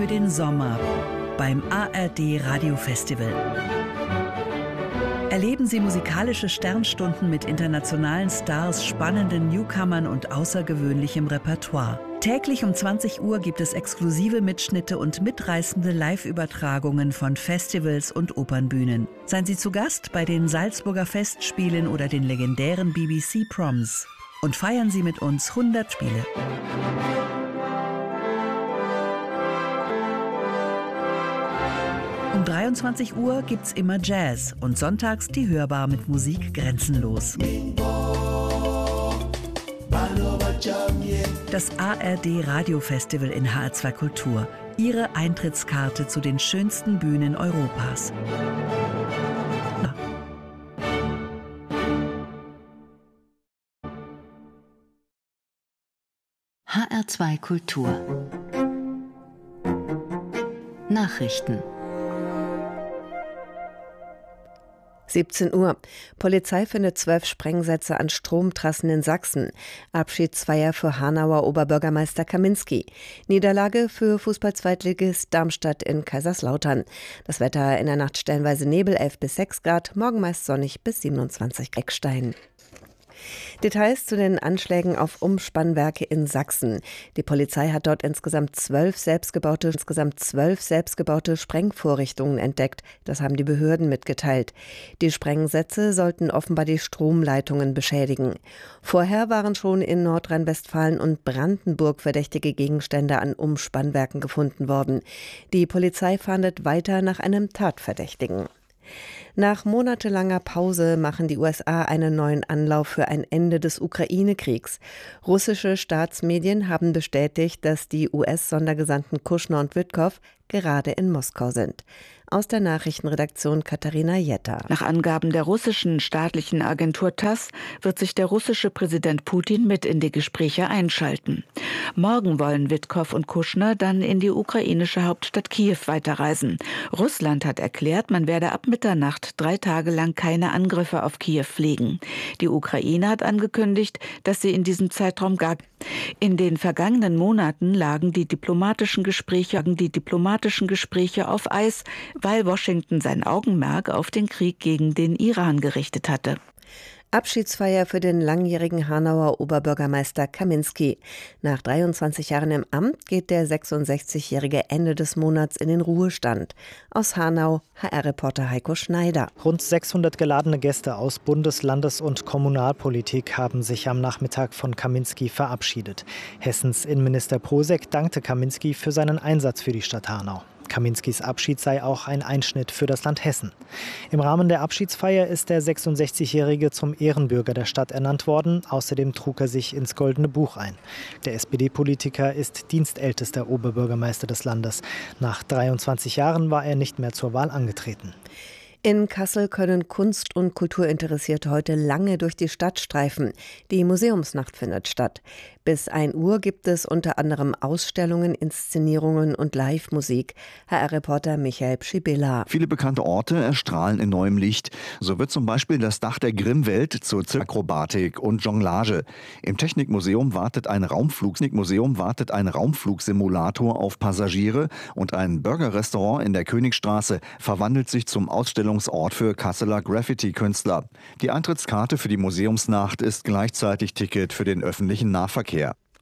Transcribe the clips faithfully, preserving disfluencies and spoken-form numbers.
Für den Sommer beim A R D Radio Festival. Erleben Sie musikalische Sternstunden mit internationalen Stars, spannenden Newcomern und außergewöhnlichem Repertoire. Täglich um zwanzig Uhr gibt es exklusive Mitschnitte und mitreißende Live-Übertragungen von Festivals und Opernbühnen. Seien Sie zu Gast bei den Salzburger Festspielen oder den legendären B B C Proms und feiern Sie mit uns hundert Spiele. Um dreiundzwanzig Uhr gibt's immer Jazz und sonntags die Hörbar mit Musik grenzenlos. Das A R D Radio Festival in H R zwei Kultur. Ihre Eintrittskarte zu den schönsten Bühnen Europas. H R zwei Kultur. Nachrichten. siebzehn Uhr. Polizei findet zwölf Sprengsätze an Stromtrassen in Sachsen. Abschiedsfeier für Hanauer Oberbürgermeister Kaminski. Niederlage für Fußball-Zweitligist Darmstadt in Kaiserslautern. Das Wetter in der Nacht stellenweise Nebel, elf bis sechs Grad, morgen meist sonnig bis siebenundzwanzig Grad. Eckstein. Details zu den Anschlägen auf Umspannwerke in Sachsen. Die Polizei hat dort insgesamt zwölf selbstgebaute, insgesamt zwölf selbstgebaute Sprengvorrichtungen entdeckt. Das haben die Behörden mitgeteilt. Die Sprengsätze sollten offenbar die Stromleitungen beschädigen. Vorher waren schon in Nordrhein-Westfalen und Brandenburg verdächtige Gegenstände an Umspannwerken gefunden worden. Die Polizei fahndet weiter nach einem Tatverdächtigen. Nach monatelanger Pause machen die U S A einen neuen Anlauf für ein Ende des Ukraine-Kriegs. Russische Staatsmedien haben bestätigt, dass die U S-Sondergesandten Kushner und Witkow gerade in Moskau sind. Aus der Nachrichtenredaktion Katharina Jetter. Nach Angaben der russischen staatlichen Agentur TASS wird sich der russische Präsident Putin mit in die Gespräche einschalten. Morgen wollen Witkow und Kushner dann in die ukrainische Hauptstadt Kiew weiterreisen. Russland hat erklärt, man werde ab Mitternacht drei Tage lang keine Angriffe auf Kiew pflegen. Die Ukraine hat angekündigt, dass sie in diesem Zeitraum gar... In den vergangenen Monaten lagen die diplomatischen Gespräche, die diplomatischen Gespräche auf Eis, weil Washington sein Augenmerk auf den Krieg gegen den Iran gerichtet hatte. Abschiedsfeier für den langjährigen Hanauer Oberbürgermeister Kaminski. Nach dreiundzwanzig Jahren im Amt geht der sechsundsechzigjährige Ende des Monats in den Ruhestand. Aus Hanau, H R-Reporter Heiko Schneider. Rund sechshundert geladene Gäste aus Bundes-, Landes- und Kommunalpolitik haben sich am Nachmittag von Kaminski verabschiedet. Hessens Innenminister Posek dankte Kaminski für seinen Einsatz für die Stadt Hanau. Kaminskis Abschied sei auch ein Einschnitt für das Land Hessen. Im Rahmen der Abschiedsfeier ist der sechsundsechzigjährige zum Ehrenbürger der Stadt ernannt worden. Außerdem trug er sich ins Goldene Buch ein. Der S P D-Politiker ist dienstältester Oberbürgermeister des Landes. Nach dreiundzwanzig Jahren war er nicht mehr zur Wahl angetreten. In Kassel können Kunst- und Kulturinteressierte heute lange durch die Stadt streifen. Die Museumsnacht findet statt. Bis ein Uhr gibt es unter anderem Ausstellungen, Inszenierungen und Live-Musik. H R-Reporter Michael Pschibilla. Viele bekannte Orte erstrahlen in neuem Licht. So wird zum Beispiel das Dach der Grimmwelt zur Akrobatik und Jonglage. Im Technikmuseum wartet ein Raumflugmuseum wartet ein Raumflugsimulator auf Passagiere und ein Burgerrestaurant in der Königstraße verwandelt sich zum Ausstellungsort für Kasseler Graffiti-Künstler. Die Eintrittskarte für die Museumsnacht ist gleichzeitig Ticket für den öffentlichen Nahverkehr.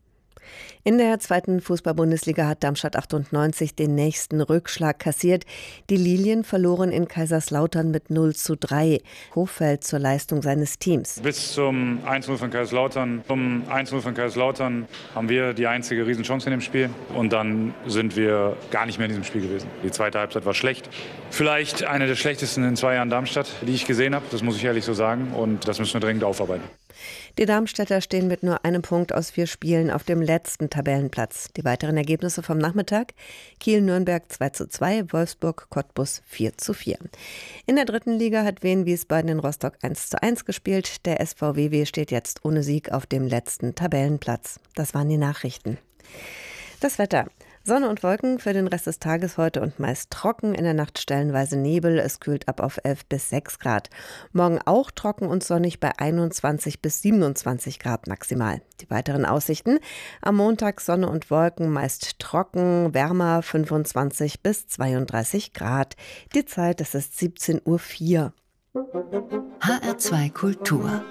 In der zweiten Fußball-Bundesliga hat Darmstadt achtundneunzig den nächsten Rückschlag kassiert. Die Lilien verloren in Kaiserslautern mit null zu drei. Hofeld zur Leistung seines Teams. Bis zum eins zu null von Kaiserslautern, zum eins zu null von Kaiserslautern haben wir die einzige Riesenchance in dem Spiel. Und dann sind wir gar nicht mehr in diesem Spiel gewesen. Die zweite Halbzeit war schlecht. Vielleicht eine der schlechtesten in zwei Jahren Darmstadt, die ich gesehen habe. Das muss ich ehrlich so sagen. Und das müssen wir dringend aufarbeiten. Die Darmstädter stehen mit nur einem Punkt aus vier Spielen auf dem letzten Tabellenplatz. Die weiteren Ergebnisse vom Nachmittag: Kiel-Nürnberg zwei zu zwei, Wolfsburg-Cottbus vier zu vier. In der dritten Liga hat Wien-Wiesbaden in Rostock eins zu eins gespielt. Der S V W W steht jetzt ohne Sieg auf dem letzten Tabellenplatz. Das waren die Nachrichten. Das Wetter. Sonne und Wolken für den Rest des Tages heute und meist trocken, in der Nacht stellenweise Nebel, es kühlt ab auf elf bis sechs Grad. Morgen auch trocken und sonnig bei einundzwanzig bis siebenundzwanzig Grad maximal. Die weiteren Aussichten: am Montag Sonne und Wolken, meist trocken, wärmer fünfundzwanzig bis zweiunddreißig Grad. Die Zeit, es ist siebzehn Uhr vier. H R zwei Kultur.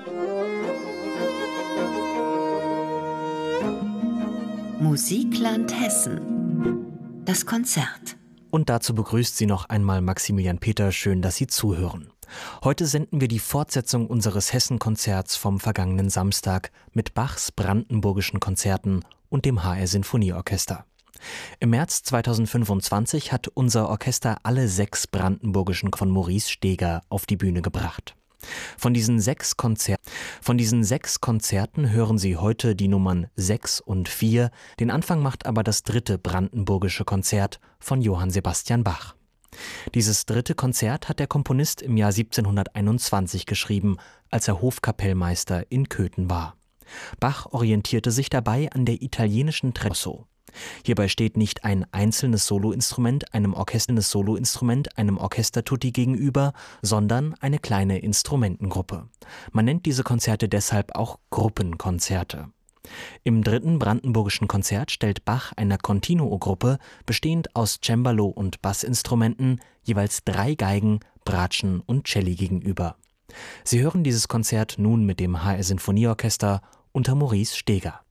Musikland Hessen. Das Konzert. Und dazu begrüßt sie noch einmal Maximilian Peter. Schön, dass Sie zuhören. Heute senden wir die Fortsetzung unseres Hessen-Konzerts vom vergangenen Samstag mit Bachs brandenburgischen Konzerten und dem H R Sinfonieorchester. Im März zweitausendfünfundzwanzig hat unser Orchester alle sechs brandenburgischen von Maurice Steger auf die Bühne gebracht. Von diesen sechs Konzer- Von diesen sechs Konzerten hören Sie heute die Nummern sechs und vier. Den Anfang macht aber das dritte brandenburgische Konzert von Johann Sebastian Bach. Dieses dritte Konzert hat der Komponist im Jahr siebzehnhunderteinundzwanzig geschrieben, als er Hofkapellmeister in Köthen war. Bach orientierte sich dabei an der italienischen Tresso. Hierbei steht nicht ein einzelnes Soloinstrument einem orchesternes Soloinstrument einem Orchestertutti gegenüber, sondern eine kleine Instrumentengruppe. Man nennt diese Konzerte deshalb auch Gruppenkonzerte. Im dritten brandenburgischen Konzert stellt Bach einer Continuo-Gruppe, bestehend aus Cembalo und Bassinstrumenten, jeweils drei Geigen, Bratschen und Celli gegenüber. Sie hören dieses Konzert nun mit dem H R Sinfonieorchester unter Maurice Steger.